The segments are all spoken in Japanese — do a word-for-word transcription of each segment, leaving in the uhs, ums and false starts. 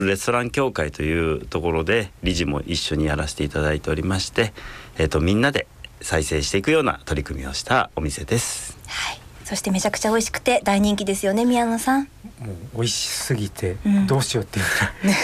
レストラン協会というところで理事も一緒にやらせていただいておりまして、えー、とみんなで再生していくような取り組みをしたお店です。 はい、そしてめちゃくちゃ美味しくて大人気ですよね、宮野さん。 もう美味しすぎてどうしようっていう、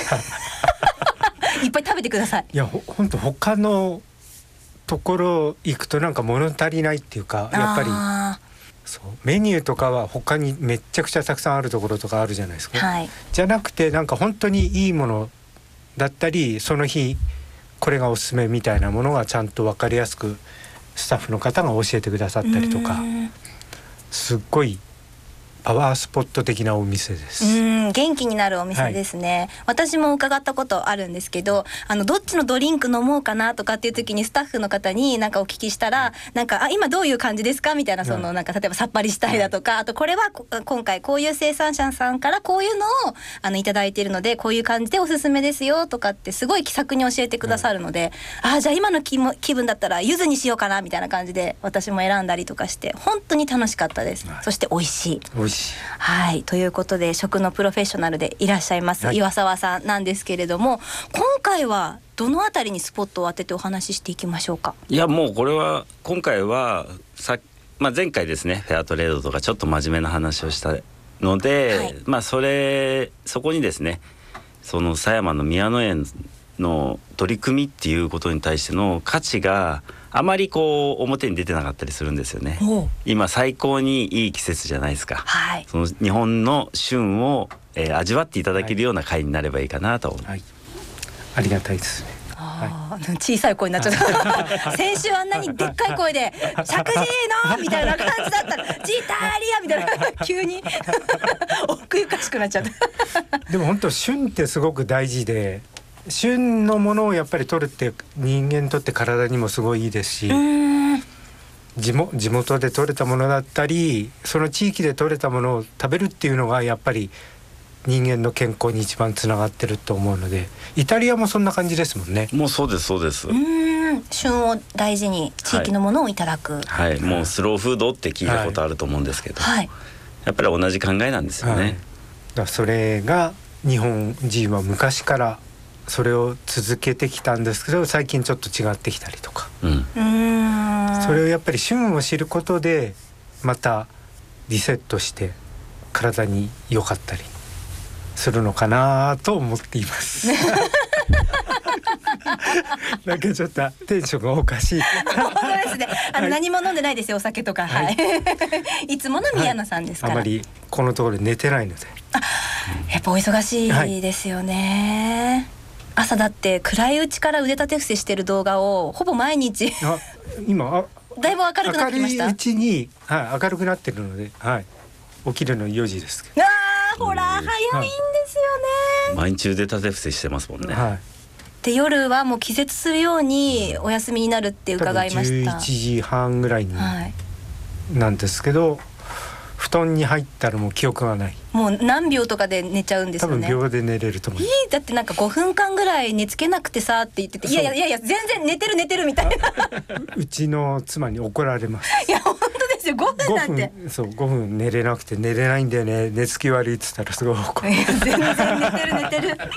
うん、いっぱい食べてください。 いやほほんと他のところ行くとなんか物足りないっていうか、やっぱりそうメニューとかは他にめっちゃくちゃたくさんあるところとかあるじゃないですか、 はい、 じゃなくてなんか本当にいいものだったり、その日これがおすすめみたいなものがちゃんと分かりやすくスタッフの方が教えてくださったりとか、すっごいパワースポット的なお店です。 うん、元気になるお店ですね、はい、私も伺ったことあるんですけど、あのどっちのドリンク飲もうかなとかっていう時にスタッフの方になんかお聞きしたら、なんかあ今どういう感じですかみたいな、そのなんか例えばさっぱりしたいだとか、はい、あとこれは今回こういう生産者さんからこういうのをあのいただいているのでこういう感じでおすすめですよとかってすごい気さくに教えてくださるので、はい、あじゃあ今の 気, も気分だったら柚子にしようかなみたいな感じで私も選んだりとかして本当に楽しかったです、はい、そして美味しい美味しい。 はい、ということで食のプロフェッショナルでいらっしゃいます、はい、岩沢さんなんですけれども、今回はどのあたりにスポットを当ててお話ししていきましょうか。 いやもうこれは今回はさ、まあ、前回ですねフェアトレードとかちょっと真面目な話をしたので、はい、まあそれそこにですねその狭山の宮野園の取り組みっていうことに対しての価値があまりこう表に出てなかったりするんですよね。今最高にいい季節じゃないですか、はい、その日本の旬を、えー、味わっていただけるような会になればいいかなと、はいはい、 ありがたいですね。 あはい、小さい声になっちゃった先週あんなにでっかい声で「石神井の」みたいな感じだったら「ジタリア」みたいな急に奥ゆかしくなっちゃったでも本当旬ってすごく大事で、旬のものをやっぱり取るって人間にとって体にもすごいいいですし、地元、地元で取れたものだったりその地域で取れたものを食べるっていうのがやっぱり人間の健康に一番つながってると思うので、イタリアもそんな感じですもんね。 もうそうですそうです。 うーん、旬を大事に地域のものをいただく、 はい、はい、もうスローフードって聞いたことあると思うんですけど、はい、やっぱり同じ考えなんですよね、はい、だからそれが日本人は昔からそれを続けてきたんですけど、最近ちょっと違ってきたりとか、うん、うーんそれをやっぱり旬を知ることでまたリセットして体に良かったりするのかなと思っていますなんかちょっとテンションがおかしい本当ですね。あの、はい、何も飲んでないですよお酒とか、はい、いつもの宮野さんですから、 はい、あまりこのところ寝てないので、 あやっぱお忙しいですよね、はい、朝だって暗いうちから腕立て伏せしてる動画をほぼ毎日あ今あだいぶ明るくなってきました。 明るいうちに、はい、明るくなってるので、はい、起きるのよじですけど、 あほら早いんですよね、 毎日腕立て伏せしてますもんね、はい、 で夜はもう気絶するようにお休みになるって伺いました。 じゅういちじはんぐらいになんですけど、はい、布団に入ったらもう記憶がない。 もう何秒とかで寝ちゃうんですよね。 多分秒で寝れると思う。 いいだってなんかごふんかんぐらい寝つけなくてさって言ってて、いやいやいやいや全然寝てる寝てるみたいなうちの妻に怒られます。 いや本当ですよ、ごふんなんてごふん、そうごふん寝れなくて寝れないんだよね、寝つき悪いって言ったらすごい怒る。いや全然寝てる寝てる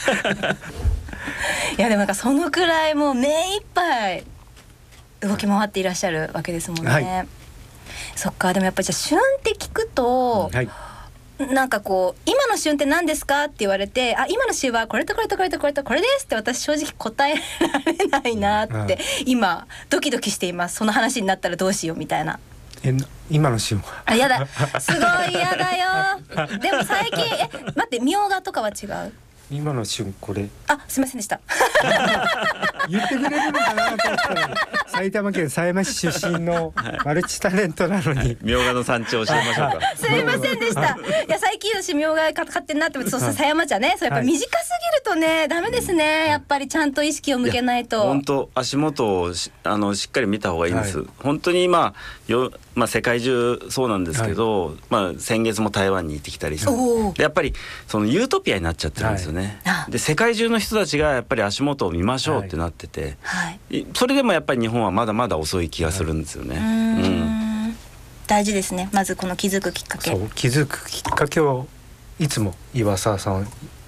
いやでもなんかそのくらいもう目いっぱい動き回っていらっしゃるわけですもんね、はい、そっか。でもやっぱりじゃあ旬って聞くと、はい、なんかこう今の旬って何ですかって言われて、あ今の旬はこれとこれとこれとこれとこれですって私正直答えられないなって、はい、今ドキドキしています。その話になったらどうしようみたいな。 え今の旬はあやだすごいやだよでも最近え待ってみょうがとかは違う。 今の旬これあすいませんでした言ってくれるのかなと思ったら埼玉県狭山市出身のマルチタレントなのにみょうがの産地を教えましょうかすいませんでした。いや最近私みょうが買ってんなって思って、そうそう狭山茶ね、それやっぱ短すぎるとねダメですね。やっぱりちゃんと意識を向けないと。 本当足元をしあのしっかり見た方がいいんです、はい、本当に今よ、まあ、世界中そうなんですけど、はい、まあ、先月も台湾に行ってきたりでやっぱりそのユートピアになっちゃってるんですよね、はい、で世界中の人たちがやっぱり足元を見ましょうってなってて、はい、それでもやっぱり日本はまだまだ遅い気がするんですよね、はい、うん、 大事ですね。まずこの気づくきっかけ、 そう気づくきっかけをいつも岩沢さん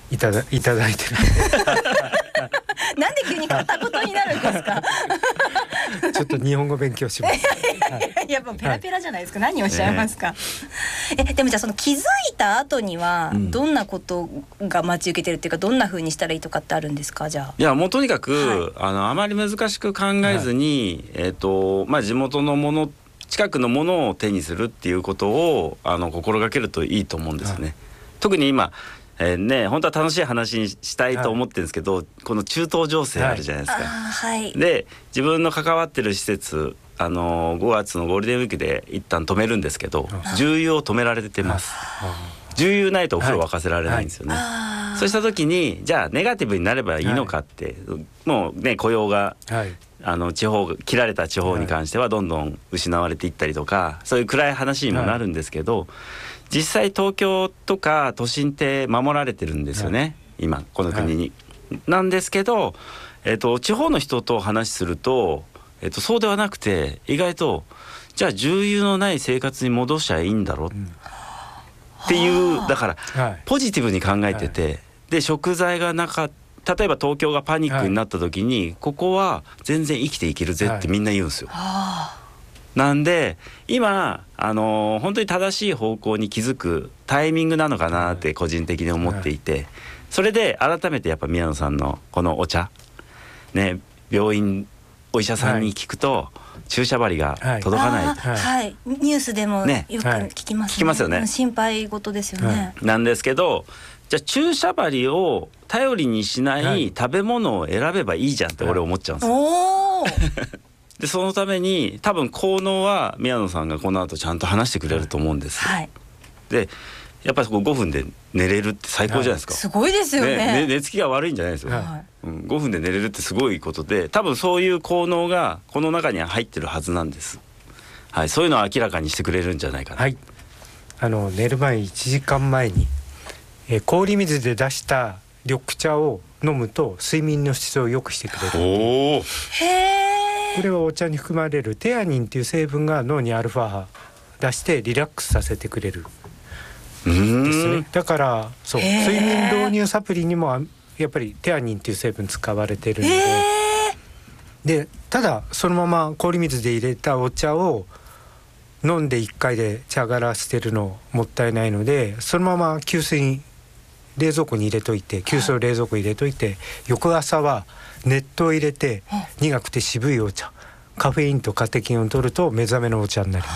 いただいただいてるなんで急に片言になるんですかちょっと日本語勉強しますやっぱペラペラじゃないですか、何をおっしゃいますか、ね、えでもじゃあその気づいた後にはどんなことが待ち受けてるっていうか、どんな風にしたらいいとかってあるんですか？じゃあいやもうとにかく、はい、あのあまり難しく考えずに、はい、えーとまあ、地元のもの近くのものを手にするっていうことをあの心がけるといいと思うんですね、はい、特に今えーね、本当は楽しい話にしたいと思ってるんですけど、はい、この中東情勢あるじゃないですか、 はい、 で自分の関わってる施設あのごがつのゴールデンウィークで一旦止めるんですけど、重油を止められてます。重油ないとお風呂沸かせられないんですよね、はいはい、そうした時にじゃあネガティブになればいいのかって、はい、もうね雇用が、はい、あの地方切られた地方に関してはどんどん失われていったりとか、そういう暗い話にもなるんですけど、はい、実際東京とか都心って守られてるんですよね、はい、今この国に、はい、なんですけど、えーと、地方の人と話すると、えーと、そうではなくて意外とじゃあ重油のない生活に戻しちゃいいんだろうっていう、うん、だから、はい、ポジティブに考えてて、はい、で食材がなかった例えば東京がパニックになった時に、はい、ここは全然生きていけるぜってみんな言うんですよ、はい、なんで今、あのー、本当に正しい方向に気づくタイミングなのかなって個人的に思っていて、それで改めてやっぱ宮野さんのこのお茶ね、病院お医者さんに聞くと、はい、注射針が届かない、はいはい、ニュースでもよく聞きますね、 聞きますよね、 心配事ですよね、 はい、なんですけどじゃあ注射針を頼りにしない食べ物を選べばいいじゃんって俺思っちゃうんですよ、はい、でそのために多分効能は宮野さんがこの後ちゃんと話してくれると思うんです、はい、でやっぱりごふんで寝れるって最高じゃないですか、はい、 すごいですよ ね, ね, 寝つきが悪いんじゃないですよ、はい、うん、ごふんで寝れるってすごいことで、多分そういう効能がこの中には入ってるはずなんです、はい、そういうのを明らかにしてくれるんじゃないかな、はい、 あの寝る前いちじかんまえに、えー、氷水で出した緑茶を飲むと睡眠の質を良くしてくれる。 おー、 へー、 これはお茶に含まれるテアニンという成分が脳にアルファ波出してリラックスさせてくれるですね。だからそう睡眠導入サプリにもやっぱりテアニンっていう成分使われてるので、でただそのまま氷水で入れたお茶を飲んでいっかいで茶殻捨てるのもったいないので、そのまま急須に冷蔵庫に入れといて、急須を冷蔵庫に入れといて、翌朝は熱湯を入れて苦くて渋いお茶、カフェインとカテキンを取ると目覚めのお茶になります。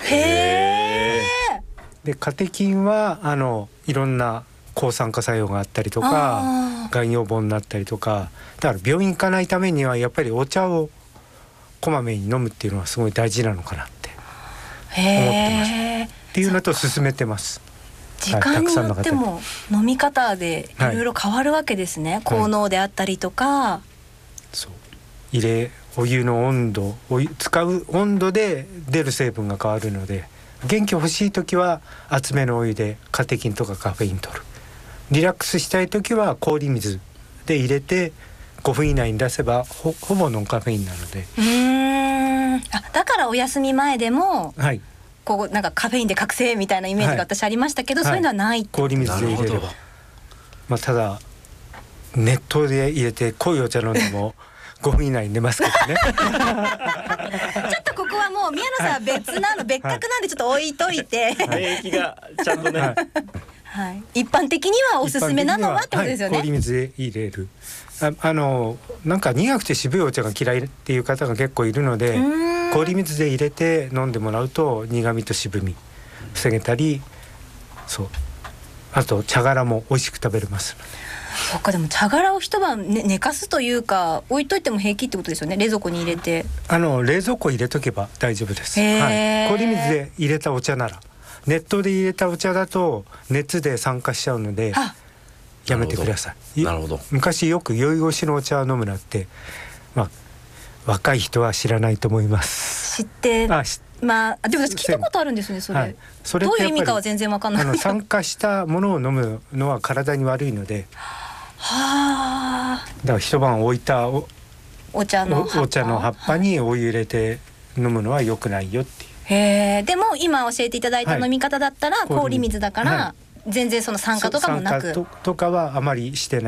へー。 でカテキンはあのいろんな抗酸化作用があったりとか、がん予防になったりとか、だから病院行かないためにはやっぱりお茶をこまめに飲むっていうのはすごい大事なのかなって思ってますっていうのと勧めてます。 時間によっても飲み方でいろいろ変わるわけですね、はい、効能であったりとか、はい、 そう入れお湯の温度お湯使う温度で出る成分が変わるので、元気欲しい時は熱めのお湯でカテキンとかカフェイン取る、リラックスしたい時は氷水で入れてごふん以内に出せば ほ, ほぼノンカフェインなので、 うーん、あ、だからお休み前でも、はい、こうなんかカフェインで覚醒みたいなイメージが私ありましたけど、はい、そういうのはない、はい、 氷水で入れれば、まあ、ただ熱湯で入れて濃いお茶飲んでもごふん以内に寝ますけどねちょっとここはもう宮野さんは別なの、はい、別格なんでちょっと置いといて、 はい、免疫がちゃんとね、はいはい、一般的にはおすすめなのはってことですよね、 はい、氷水で入れる、あ, あのなんか苦くて渋いお茶が嫌いっていう方が結構いるので、氷水で入れて飲んでもらうと苦味と渋み防げたり、そうあと茶殻も美味しく食べれますので。 そうか、でも茶殻を一晩、ね、寝かすというか置いといても平気ってことですよね、冷蔵庫に入れて。 あの冷蔵庫入れとけば大丈夫です、はい、氷水で入れたお茶なら。熱湯で入れたお茶だと熱で酸化しちゃうのでやめてください。 なるほど。 昔よく酔い越しのお茶を飲むなって、まあ、若い人は知らないと思います。 知ってあまあ、でも私聞いたことあるんですね、それ、はい、それどういう意味かは全然わかんない。 あの酸化したものを飲むのは体に悪いのではあ、だから一晩置いた お, お, 茶のお茶の葉っぱにお湯入れて飲むのは良くないよっていう。 へえ。でも今教えていただいた飲み方だったら、はい、氷水だから全然その参加とかもなく。 参加ととかはあまりしてない